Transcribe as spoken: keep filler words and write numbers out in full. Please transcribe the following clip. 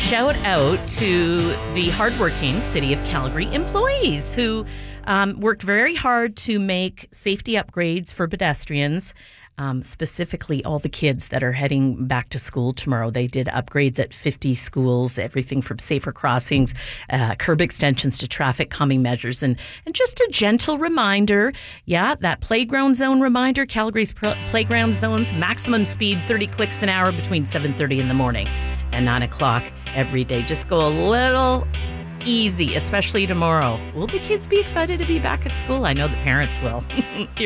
shout out to the hardworking City of Calgary employees who um, worked very hard to make safety upgrades for pedestrians. Um, specifically, all the kids that are heading back to school tomorrow. They did upgrades at fifty schools, everything from safer crossings, uh, curb extensions to traffic calming measures. And, and just a gentle reminder, yeah, that playground zone reminder, Calgary's pr- playground zones, maximum speed thirty clicks an hour between seven thirty in the morning and nine o'clock every day. Just go a little easy, especially tomorrow. Will the kids be excited to be back at school? I know the parents will.